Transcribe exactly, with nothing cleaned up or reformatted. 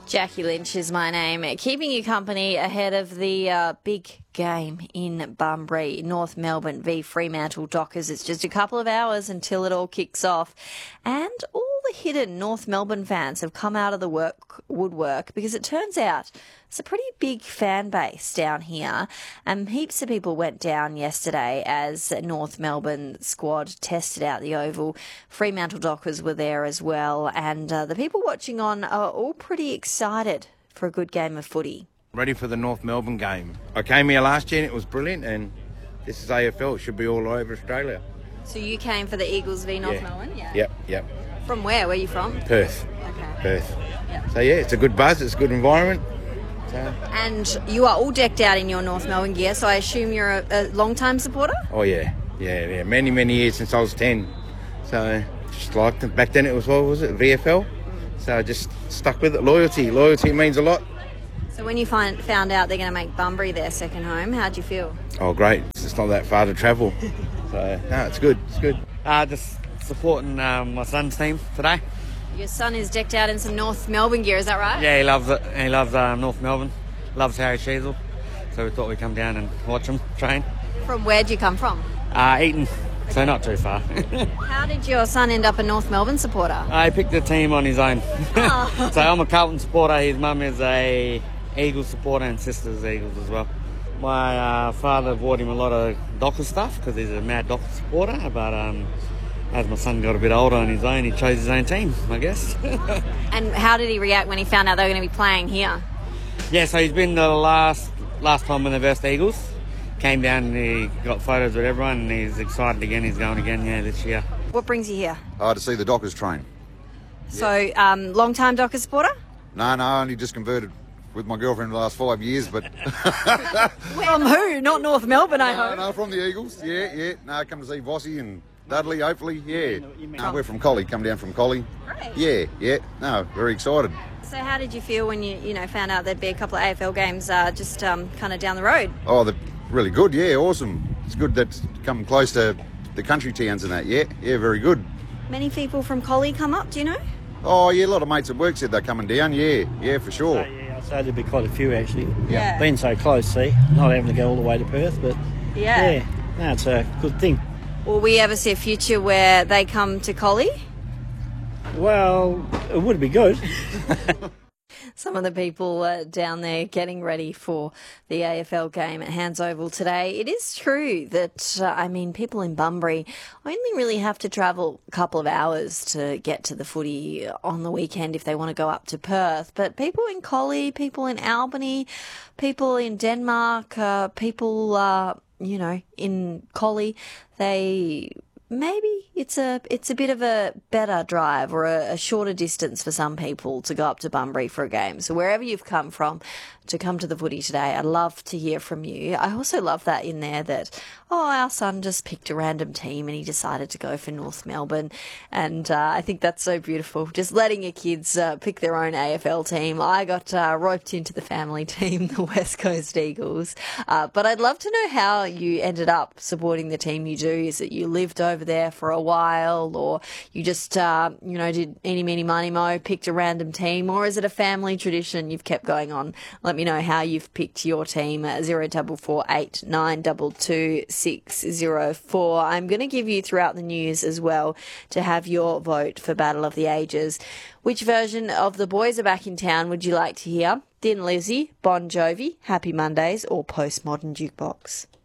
Jackie Lynch is my name, keeping you company ahead of the uh, big game in Bunbury, North Melbourne v Fremantle Dockers. It's just a couple of hours until it all kicks off, and all the hidden North Melbourne fans have come out of the work woodwork because it turns out it's a pretty big fan base down here, and heaps of people went down yesterday as North Melbourne squad tested out the Oval. Fremantle Dockers were there as well, and uh, the people watching on are all pretty excited for a good game of footy. Ready for the North Melbourne game. I came here last year and it was brilliant, and this is A F L. It should be all over Australia. So you came for the Eagles v North Yeah. Melbourne? Yeah. Yep, yep. From where? Where are you from? Perth. Okay. Perth. Yep. So yeah, it's a good buzz, it's a good environment. So, And you are all decked out in your North Melbourne gear, so I assume you're a, a long-time supporter? oh yeah, yeah, yeah. Many, many years since I was ten. So just liked it. Back then it was, what was it, V F L? So I just stuck with it. Loyalty. Loyalty means a lot. So when you find, found out they're going to make Bunbury their second home, how'd you feel? Oh great, it's just not that far to travel. So no, it's good, it's good. Uh, just supporting um, my son's team today. Your son is decked out in some North Melbourne gear, is that right? Yeah, he loves it. He loves um, North Melbourne. Loves Harry Sheasel. So we thought we'd come down and watch him train. From where'd you come from? Uh, Eton, so not too far. How did your son end up a North Melbourne supporter? uh, he picked the team on his own. Oh. So I'm a Carlton supporter. His mum is a Eagles supporter and sister's Eagles as well. My uh, father bought him a lot of Dockers stuff because he's a mad Dockers supporter. But um, as my son got a bit older on his own, he chose his own team, I guess. And how did he react when he found out they were going to be playing here? Yeah, so he's been the last last time when they versed the Eagles. Came down and he got photos with everyone and he's excited again. He's going again, yeah, this year. What brings you here? Uh, to see the Dockers train. So, um, long-time Dockers supporter? No, no, I only just converted with my girlfriend the last five years, but... From who? Not North Melbourne, I no, hope. no, from the Eagles, yeah, yeah. No, come to see Vossie and Dudley, hopefully, yeah. No, we're from Collie, come down from Collie. Great. Yeah, yeah, no, very excited. So how did you feel when you, you know, found out there'd be a couple of A F L games uh, just um, kind of down the road? Oh, they're really good, yeah, awesome. It's good that's come close to the country towns and that, yeah, yeah, very good. Many people from Collie come up, do you know? Oh, yeah, a lot of mates at work said they're coming down, yeah, yeah, for sure. So, yeah, I'd say there'd be quite a few actually. Yeah. Being so close, see, not having to go all the way to Perth, but Yeah. yeah, no, it's a good thing. Will we ever see a future where they come to Collie? Well, it would be good. Some of the people uh, down there getting ready for the A F L game at Hands Oval today. It is true that, uh, I mean, people in Bunbury only really have to travel a couple of hours to get to the footy on the weekend if they want to go up to Perth. But people in Collie, people in Albany, people in Denmark, uh, people, uh, you know, in Collie, they... Maybe it's a it's a bit of a better drive or a, a shorter distance for some people to go up to Bunbury for a game. So wherever you've come from to come to the footy today, I'd love to hear from you. I also love that in there that, oh, our son just picked a random team and he decided to go for North Melbourne. And uh, I think that's so beautiful, just letting your kids uh, pick their own A F L team. I got uh, roped into the family team, the West Coast Eagles. Uh, but I'd love to know how you ended up supporting the team you do. Is it you lived over there for a while, or you just, uh, you know, did eeny, meeny, miny, mo, picked a random team, or is it a family tradition you've kept going on? Let me know how you've picked your team at zero double four eight nine two two six zero four. I'm going to give you throughout the news as well to have your vote for Battle of the Ages. Which version of The Boys Are Back in Town would you like to hear? Thin Lizzy, Bon Jovi, Happy Mondays, or Postmodern Jukebox?